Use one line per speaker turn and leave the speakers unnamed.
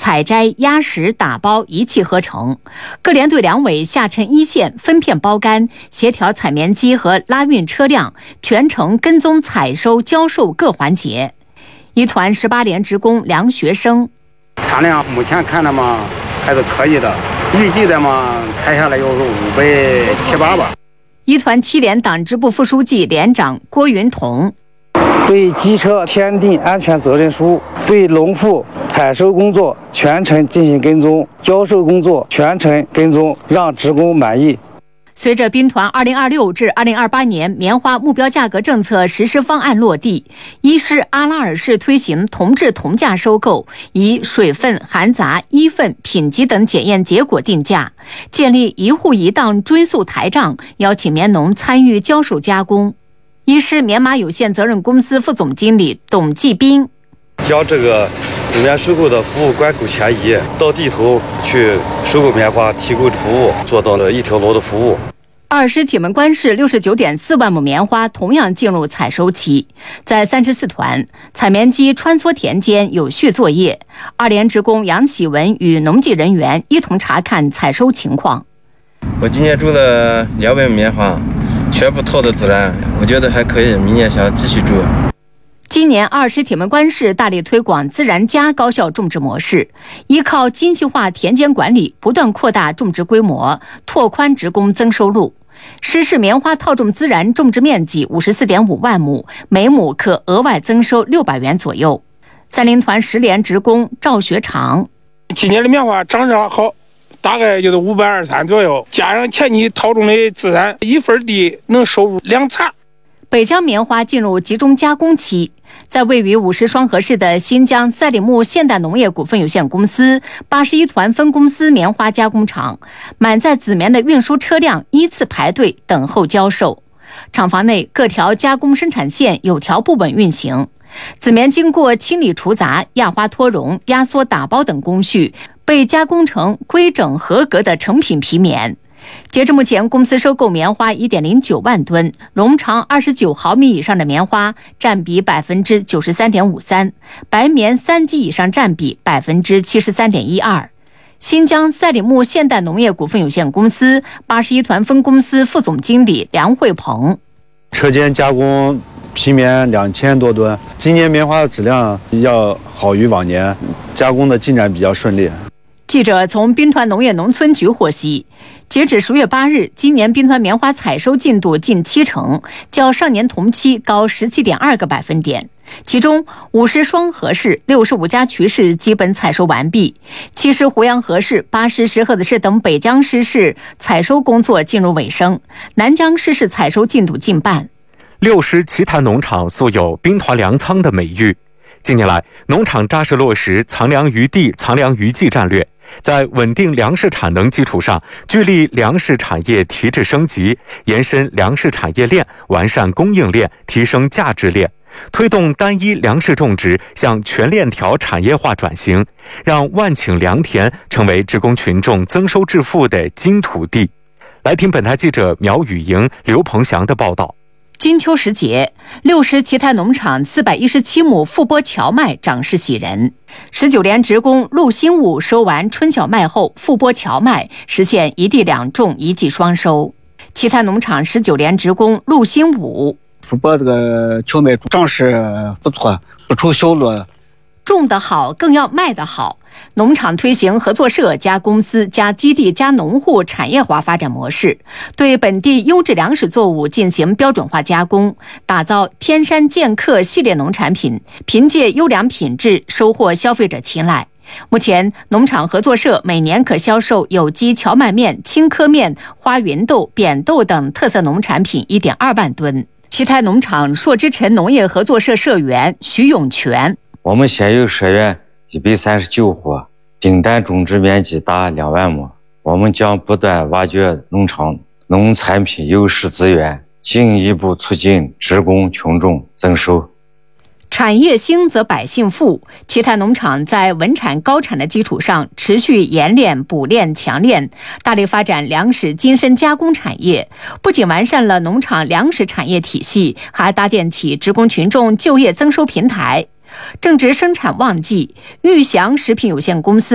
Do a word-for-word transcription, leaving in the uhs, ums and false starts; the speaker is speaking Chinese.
采摘、压实、打包一气呵成。各连队两委下沉一线，分片包干，协调采棉机和拉运车辆，全程跟踪采收、交售各环节。一团十八连职工梁学生，
产量目前看的嘛还是可以的，预计的嘛采下来有五百七八吧。
一团七连党支部副书记、连长郭云彤。
对机车签订安全责任书，对农户采收工作全程进行跟踪，交售工作全程跟踪，让职工满意。
随着兵团二零二六至二零二八年棉花目标价格政策实施方案落地，一师阿拉尔市推行同质同价收购，以水分、含杂、衣分、品级等检验结果定价，建立一户一档追溯台账，邀请棉农参与交售加工。一师棉麻有限责任公司副总经理董继斌，
将这个自棉收购的服务关口迁移到地头去收购棉花，提供服务，做到了一条龙的服务。
二师铁门关市六十九点四万亩棉花同样进入采收期，在三十四团，采棉机穿梭田间有序作业。二连职工杨启文与农技人员一同查看采收情况。
我今年种了两万亩棉花，全部套的自然，我觉得还可以，明年想继续种。
今年二师铁门关市大力推广自然加高效种植模式，依靠精细化田间管理，不断扩大种植规模，拓宽职工增收入。师市棉花套种自然种植面积五十四点五万亩，每亩可额外增收六百元左右。三林团十连职工赵学长，
今年的棉花长得好，大概就是五百二十三左右，加上前期套种的自然，一分地能收入两蚕。
北疆棉花进入集中加工期，在位于五十双河市的新疆赛里木现代农业股份有限公司八十一团分公司棉花加工厂，满载紫棉的运输车辆依次排队等候交售。厂房内各条加工生产线有条不紊运行，紫棉经过清理除杂、压花脱绒、压缩打包等工序，被加工成规整合格的成品皮棉。截至目前，公司收购棉花 一点零九万吨，绒长二十九毫米以上的棉花占比 百分之九十三点五三， 白棉三级以上占比 百分之七十三点一二。新疆赛里木现代农业股份有限公司八十一团分公司副总经理梁慧鹏，
车间加工皮棉两千多吨，今年棉花的质量要好于往年，加工的进展比较顺利。
记者从兵团农业农村局获悉，截止十月八日，今年兵团棉花采收进度近七成，较上年同期高 十七点二个百分点。其中，五师双河市、六十五家渠市基本采收完毕，七师湖阳河市、八师石河子市等北疆师市采收工作进入尾声，南疆师市采收进度近半。
六师奇坛农场素有兵团粮仓的美誉。近年来，农场扎实落实藏粮于地、藏粮于技战略，在稳定粮食产能基础上，聚力粮食产业提质升级，延伸粮食产业链，完善供应链，提升价值链，推动单一粮食种植向全链条产业化转型，让万顷良田成为职工群众增收致富的金土地。来听本台记者苗雨莹、刘鹏翔的报道。
金秋时节，六师奇坛农场四百一十七亩复播荞麦长势喜人。十九连职工陆新武收完春小麦后复播荞麦，实现一地两种一季双收。奇坛农场十九连职工陆新武，
复播这个荞麦长势不错，不愁销路。
种得好更要卖得好。农场推行合作社加公司加基地加农户产业化发展模式，对本地优质粮食作物进行标准化加工，打造天山剑客系列农产品，凭借优良品质收获消费者青睐。目前，农场合作社每年可销售有机荞麦面、青稞面、花芸豆、扁豆等特色农产品 一点二万吨。奇坛农场硕之城农业合作社社员徐永全，
我们现有社员一百三十九户，订单种植面积达两万亩。我们将不断挖掘农场农产品优势资源，进一步促进职工群众增收。
产业兴则百姓富。奇坛农场在稳产高产的基础上，持续研炼、补炼、强炼，大力发展粮食精深加工产业。不仅完善了农场粮食产业体系，还搭建起职工群众就业增收平台。正值生产旺季，裕祥食品有限公司